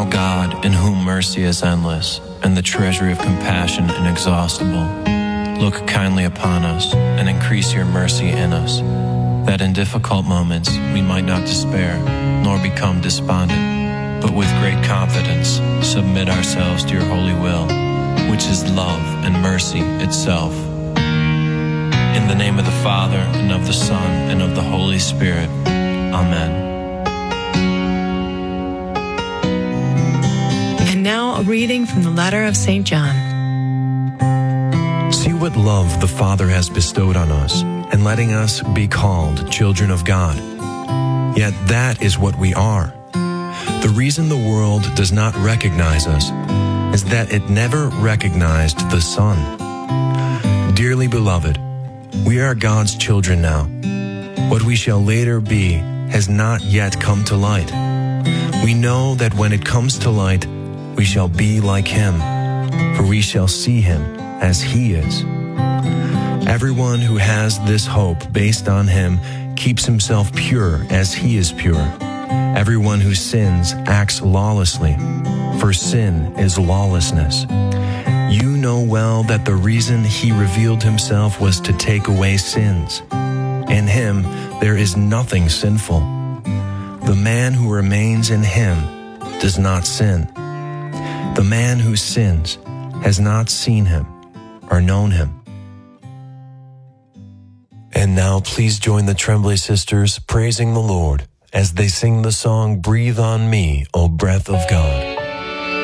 Eternal God, in whom mercy is endless, and the treasury of compassion inexhaustible, look kindly upon us, and increase your mercy in us, that in difficult moments we might not despair, nor become despondent, but with great confidence submit ourselves to your holy will, which is love and mercy itself. In the name of the Father, and of the Son, and of the Holy Spirit. Amen. And now a reading from the letter of St. John. See what love the Father has bestowed on us, in letting us be called children of God. Yet that is what we are. The reason the world does not recognize us is that it never recognized the Son. Dearly beloved, we are God's children now. What we shall later be has not yet come to light. We know that when it comes to light, we shall be like Him, for we shall see Him as He is. Everyone who has this hope based on Him keeps himself pure as He is pure. Everyone who sins acts lawlessly, for sin is lawlessness. You know well that the reason He revealed Himself was to take away sins. In Him there is nothing sinful. The man who remains in Him does not sin. The man who sins has not seen Him or known Him. And now please join the Tremblay sisters praising the Lord as they sing the song, Breathe on Me, O Breath of God.